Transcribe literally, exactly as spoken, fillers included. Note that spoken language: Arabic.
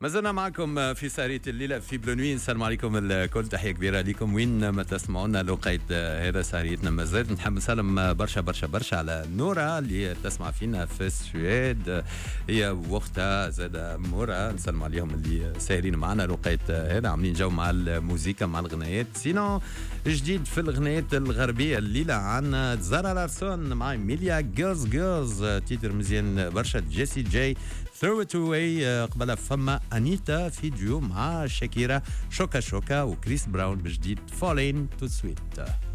ما زلنا معكم في سهرية الليلة في بلونوي. السلام عليكم الكل، تحية كبيرة لكم وين ما تسمعونا لقيت هذا سهريتنا. ما زلت نحب نسلم برشا برشا برشا على نورا اللي تسمع فينا في السويد، هي وقتها زاد مورا، نسلم عليهم اللي ساهرين معنا لقيت هذا، عاملين جو مع الموسيقى مع الغنايات. سينو جديد في الغنايات الغربية الليلة عن زارا لارسون مع ميليا جيرلز جيرلز، تيتر مزيان برشا. جيسي جاي Throw It Away، قبل فما أنيتا في ديو مع شاكيرا شوكا شوكا، وكريس براون بجديد Falling Too Sweet.